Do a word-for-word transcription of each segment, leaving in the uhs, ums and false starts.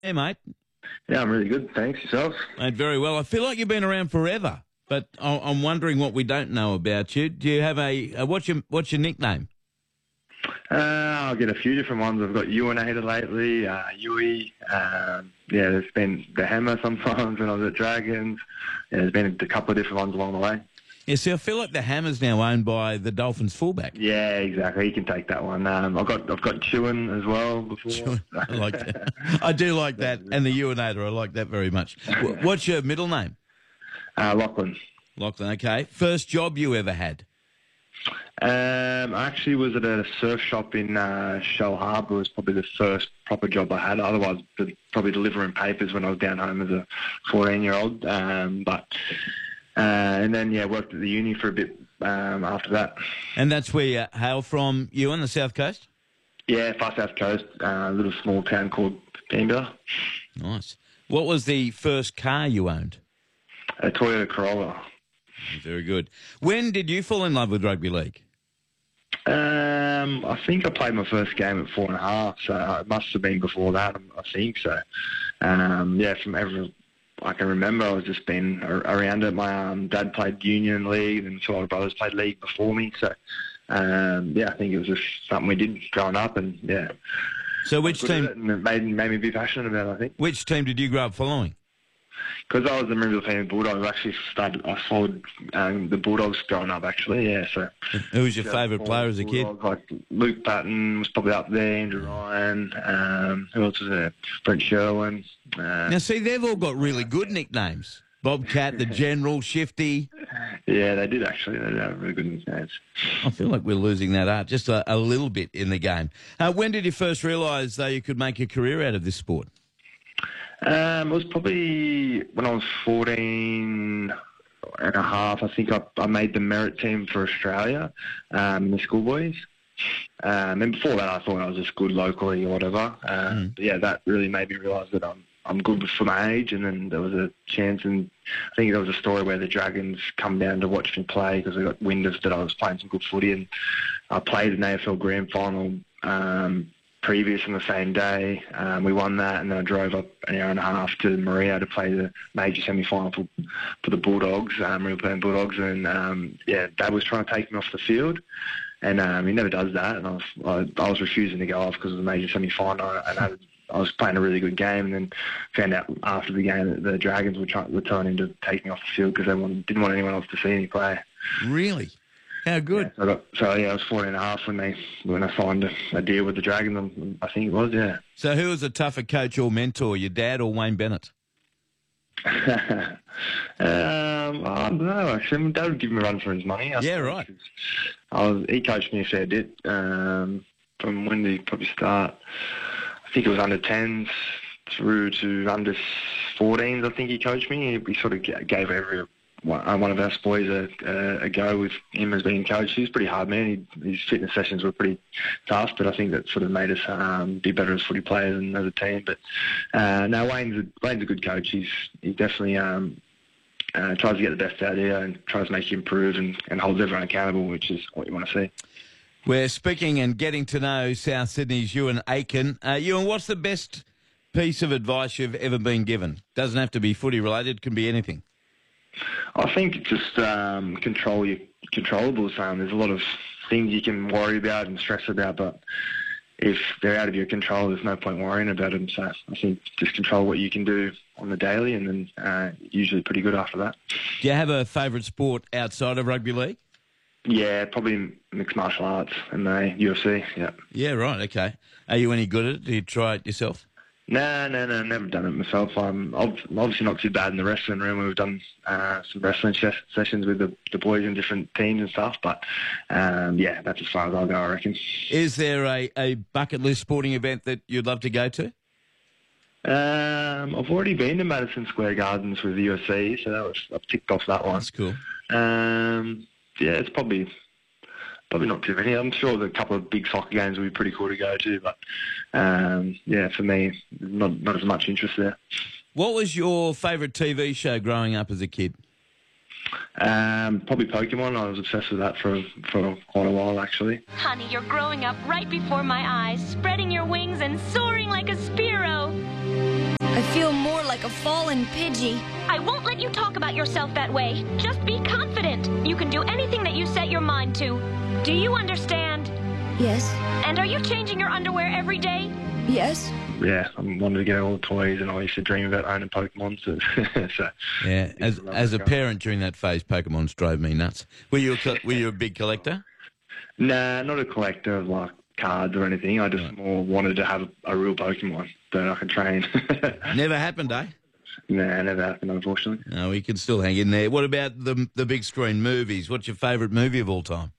Hey, mate. Yeah, I'm really good. Thanks. Yourself? Mate, very well. I feel like you've been around forever, but I- I'm wondering what we don't know about you. Do you have a uh, what's your what's your nickname? Uh, I'll get a few different ones. I've got Urinator lately, uh, Yui. Um, yeah, there's been the Hammer sometimes when I was at Dragons. Yeah, there's been a couple of different ones along the way. Yeah, see, I feel like the Hammer's now owned by the Dolphins fullback. Yeah, exactly. You can take that one. Um, I've got I've got Chewin as well before. I like that. I do like that, and the urinator. I like that very much. Wh- What's your middle name? Uh, Lachlan. Lachlan. Okay. First job you ever had? Um, I actually was at a surf shop in uh, Shell Harbour. It was probably the first proper job I had. Otherwise, the- probably delivering papers when I was down home as a fourteen-year-old. Um, but uh, and then yeah, worked at the uni for a bit um, after that. And that's where you hail from. You on the south coast? Yeah, far south coast, uh, a little small town called Canberra. Nice. What was the first car you owned? A Toyota Corolla. Very good. When did you fall in love with rugby league? Um, I think I played my first game at four and a half, so it must have been before that. I think so. Um, yeah, from every I can remember, I was just been ar- around it. My um, dad played Union League, and two older brothers played league before me. So, um, yeah, I think it was just something we did growing up, and yeah. So which team? It, and it made made me be passionate about it, I think. Which team did you grow up following? Because I was a member of the family Bulldogs, I actually started. I followed um, the Bulldogs growing up, actually. Yeah, so. Who was your Yeah, favourite player as a kid? Bulldogs, like Luke Patton was probably up there. Andrew Ryan. Um, who else was there? Brent Sherwin. Uh, Now, see, they've all got really good nicknames. Bobcat, the General, Shifty. yeah, they did actually. They did have really good nicknames. I feel like we're losing that art just a, a little bit in the game. Uh, when did you first realise that you could make a career out of this sport? Um, it was probably when I was fourteen and a half. I think I, I made the merit team for Australia um, in the schoolboys. Um, and before that, I thought I was just good locally or whatever. Uh, Mm. But yeah, that really made me realise that I'm I'm good for my age. And then there was a chance, and I think there was a story where the Dragons come down to watch me play because they got wind of that I was playing some good footy, and I played an A F L Grand Final. Um, previous on the same day. Um, we won that, and then I drove up an hour and a half to Maria to play the major semi-final for, for the Bulldogs, um, Real Playing Bulldogs, and um, yeah, Dad was trying to take me off the field, and um, he never does that, and I was, I, I was refusing to go off because of the major semi-final, and I, I was playing a really good game, and then found out after the game that the Dragons were, trying, were telling him to take me off the field because they wanted, didn't want anyone else to see me play. Really? How good? Yeah, so, I got, so yeah, I was fourteen and a half when they when I signed a, a deal with the Dragons. I think it was, yeah. So who was a tougher coach or mentor, your dad or Wayne Bennett? um, I don't know, actually. My dad would give me a run for his money. I Yeah, suppose, right. 'cause I was, he coached me a fair bit. Um, from when did he probably start? I think it was under tens through to under fourteens, I think he coached me. He, he sort of g- gave every one uh, one of us boys a, a, a go with him as being coach. He was pretty hard, man. He, his fitness sessions were pretty tough, but I think that sort of made us um, be better as footy players and as a team. But uh, no, Wayne's a, Wayne's a good coach. He's he definitely um, uh, tries to get the best out of you and tries to make you improve and, and holds everyone accountable, which is what you want to see. We're speaking and getting to know South Sydney's Ewan Aiken. Uh, Ewan, what's the best piece of advice you've ever been given? Doesn't have to be footy related, can be anything. I think just um, control your controllables. Um, there's a lot of things you can worry about and stress about, but if they're out of your control, there's no point worrying about them. So I think just control what you can do on the daily, and then uh, usually pretty good after that. Do you have a favourite sport outside of rugby league? Yeah, probably mixed martial arts and the U F C. Yeah. Yeah, right, okay. Are you any good at it? Do you try it yourself? No, no, no, never done it myself. I'm ob- obviously not too bad in the wrestling room. We've done uh, some wrestling ses- sessions with the, the boys in different teams and stuff, but um, yeah, that's as far as I'll go, I reckon. Is there a, a bucket list sporting event that you'd love to go to? Um, I've already been to Madison Square Gardens with the U F C, so that was I've ticked off that one. That's cool. Um, yeah, it's probably probably not too many. I'm sure there's a couple of big soccer games would be pretty cool to go to, but um, yeah, for me, not not as much interest there. What was your favourite T V show growing up as a kid? Um, probably Pokemon. I was obsessed with that for for quite a while, actually. Honey, you're growing up right before my eyes, spreading your wings and soaring like a Spearow. like a fallen Pidgey. I won't let you talk about yourself that way. Just be confident. You can do anything that you set your mind to. Do you understand? Yes. And are you changing your underwear every day? Yes. Yeah, I wanted to get all the toys, and I used to dream about owning Pokemon. So, so Yeah, as as a parent during that phase, Pokemon's drove me nuts. Were you a, co- were you a big collector? Nah, not a collector of like cards or anything. I just Right. more wanted to have a, a real Pokemon that I could train. Never happened, eh? Nah, never happened, unfortunately. No, we can still hang in there. What about the the big screen movies? What's your favourite movie of all time?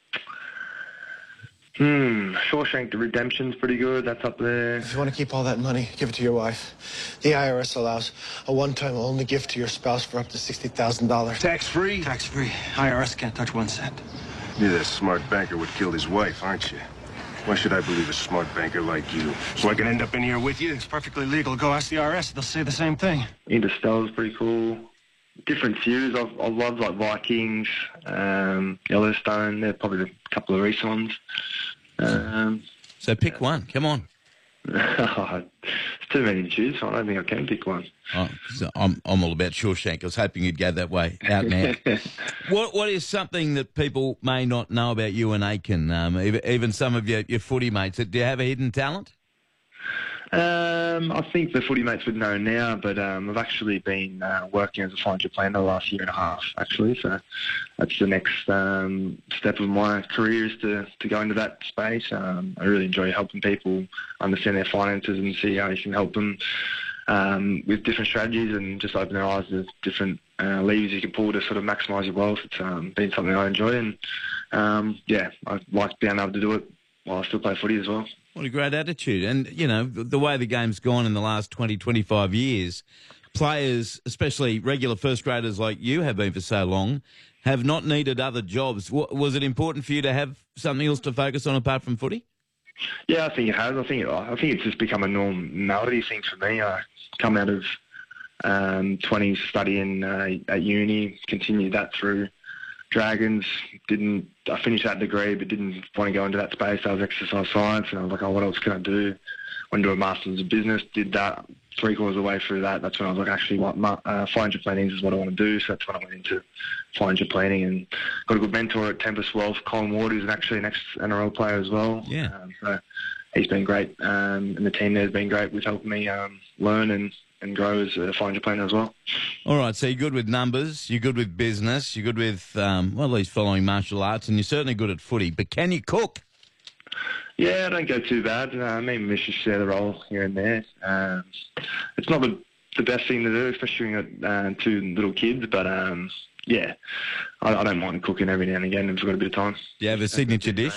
Hmm, Shawshank Redemption's pretty good. That's up there. If you want to keep all that money, give it to your wife. The I R S allows a one-time only gift to your spouse for up to sixty thousand dollars. Tax-free? Tax-free. I R S can't touch one cent. You're that smart banker would kill his wife, aren't you? Why should I believe a smart banker like you? So I can end up in here with you? It's perfectly legal. Go ask the I R S. They'll say the same thing. Interstellar's pretty cool. Different series. I've, I love like Vikings, um, Yellowstone. They're probably a couple of recent ones. Um, So pick one. Come on. it's too many to choose. I don't think I can pick one. Oh, so I'm I'm all about Shawshank. I was hoping you'd go that way, out and out. What what is something that people may not know about you and Aiken? Um, even, even some of your, your footy mates. Do you have a hidden talent? Um, I think the footy mates would know now, but um, I've actually been uh, working as a financial planner the last year and a half, actually. So that's the next um, step of my career is to, to go into that space. Um, I really enjoy helping people understand their finances and see how you can help them um, with different strategies and just open their eyes to different uh, levers you can pull to sort of maximise your wealth. It's um, been something I enjoy, and um, yeah, I like being able to do it while I still play footy as well. What a great attitude. And, you know, the, the way the game's gone in the last twenty, twenty-five years, players, especially regular first graders like you have been for so long, have not needed other jobs. W- was it important for you to have something else to focus on apart from footy? Yeah, I think it has. I think it, I think it's just become a normality thing for me. I come out of um, twenties studying uh, at uni, continued that through Dragons. Didn't I finished that degree, but didn't want to go into that space. I was exercise science, and I was like, oh, what else can I do? Went to a master's of business. Did that three quarters of the way through that. That's when I was like, actually, what uh, financial planning is what I want to do. So that's when I went into financial planning and got a good mentor at Tempest Wealth, Colin Ward, who's actually an ex-N R L player as well. Yeah. Um, so he's been great, um, and the team there has been great with helping me um, learn and, and grow as a financial planner as well. All right, so you're good with numbers, you're good with business, you're good with, um, well, at least following martial arts, and you're certainly good at footy. But can you cook? Yeah, I don't go too bad. Uh, me and Missus share the role here and there. Um, it's not the, the best thing to do, especially when you've got uh, two little kids, but um, yeah, I, I don't mind cooking every now and again if I've got a bit of time. Do you have a signature dish?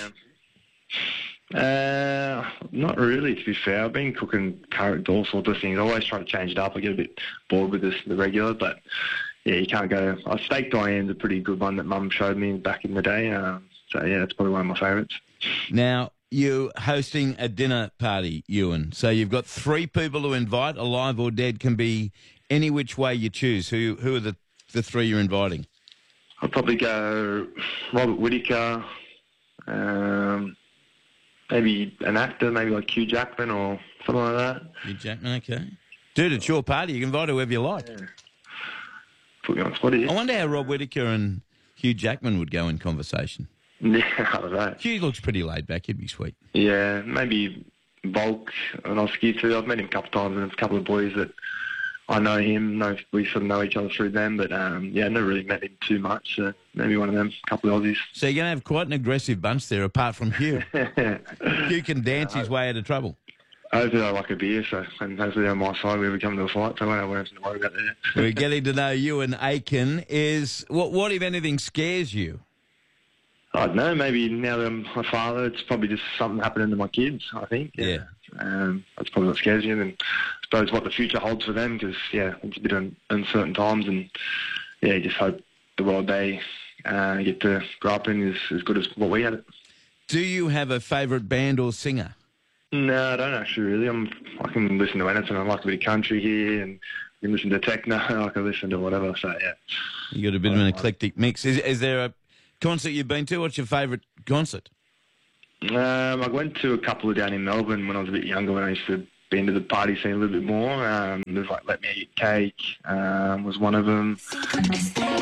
Uh, not really, to be fair. I've been cooking current all sorts of things. I always try to change it up. I get a bit bored with this, the regular, but yeah, you can't go. Uh, steak Diane's a pretty good one that Mum showed me back in the day. Um, so yeah, it's probably one of my favourites. Now, you're hosting a dinner party, Ewan. So you've got three people to invite, alive or dead, can be any which way you choose. Who who are the, the three you're inviting? I'll probably go Robert Whittaker, um, maybe an actor, maybe like Hugh Jackman or something like that. Hugh Jackman, okay. Dude, it's your party. You can invite whoever you like. Yeah. Put me on the spot here. I wonder how Rob Whittaker and Hugh Jackman would go in conversation. Yeah, I don't know. Hugh looks pretty laid back. He'd be sweet. Yeah, maybe Volk and Oski too. I've met him a couple of times, and there's a couple of boys that I know him. Know we sort of know each other through them, but um, yeah, never really met him too much. So maybe one of them, a couple of Aussies. So you're going to have quite an aggressive bunch there, apart from Hugh. Hugh can dance his way out of trouble. Hopefully I like a beer, so and hopefully they're on my side whenever we come to a fight, so I won't have anything to worry about there. We're getting to know you and Aiken. Is what, what if anything scares you? I don't know, maybe now that I'm a father, it's probably just something happening to my kids, I think. Yeah. Um, that's probably what scares you, and I suppose what the future holds for them, because, yeah, it's a bit un- uncertain times, and, yeah, you just hope the world they uh, get to grow up in is as good as what we had it. Do you have a favourite band or singer? No, I don't actually really. I'm, I can listen to anything. I like a bit of country here, and I can listen to techno, I can listen to whatever, so, yeah. You got a bit of an eclectic mix. Is, is there a concert you've been to? What's your favourite concert? Um, I went to a couple of down in Melbourne when I was a bit younger, when I used to been to the party scene a little bit more. Um, there's like Let Me Eat Cake um, was one of them.